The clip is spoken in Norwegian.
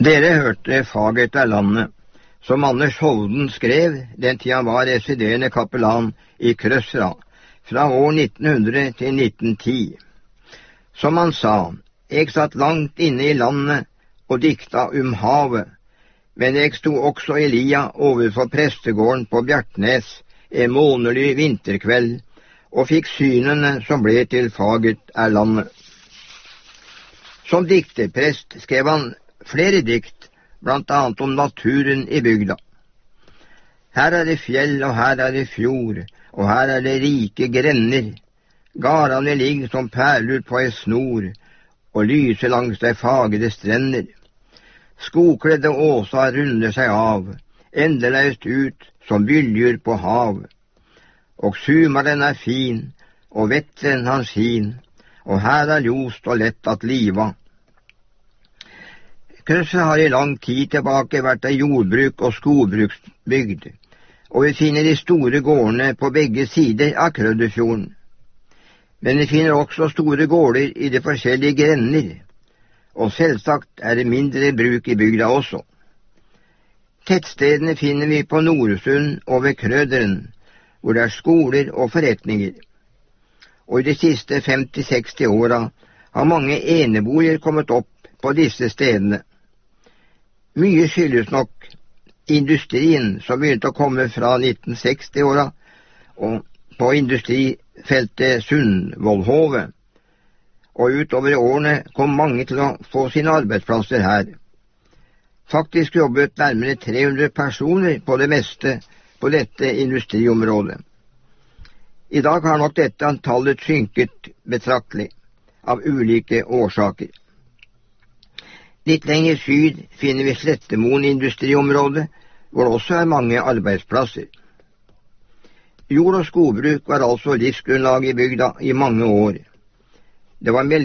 Dere hørte Fagert er landet, som Anders Hovden skrev den tid han var residerende kapellan i Krøsra, fra år 1900 til 1910. Som han sa, jeg satt langt inne i landet og dikta havet, men jeg sto også i lia overfor prestegården på Bjartnes en månedlig vinterkveld, og fikk synene som ble til Fagert er landet. Som dikterprest skrev han flere dikt, blant annet om naturen i bygda. Her er det fjell, og her er det fjord, og her er det rike grender. Garane ligger som perler på ei snor, og lyser langs de fagre strender. Skogkledde åsa ruller seg av, endeløst ut som byljer på hav. Og sumaren er fin, og vetteren hans hin, og her er ljost og lett at liva. Krøsra har i lang tid tilbake vært ei jordbruk- og skogbruksbygd, og vi finner de store gårdene på begge sider av Krødderfjorden. Men vi finner også store gårder i de forskjellige grender, og selvsagt er det mindre bruk i bygda også. Tettstedene finner vi på Noresund og ved Krøderen, hvor det er skoler og forretninger. Og i de siste 50-60 åra har mange eneboliger kommet opp på disse stedene. Mye skyldes nok industrien som begynte å komme fra 1960-åra, og på industrifeltet Sundvollhovet, og utover årene kom mange til å få sine arbeidsplasser her. Faktisk jobbet nærmere 300 personer på det meste på dette industriområdet. I dag har nok dette antallet synket betraktelig, av ulike årsaker. Litt lenger syd finner vi Slettemoen industriområde, hvor det også er mange arbeidsplasser. Jord- og skogbruk var altså livsgrunnlag i bygda i mange år. Det var